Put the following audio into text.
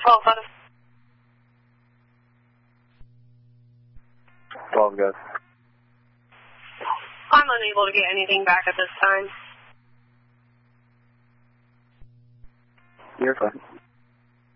12, Father. 12, good. I'm unable to get anything back at this time. You're fine.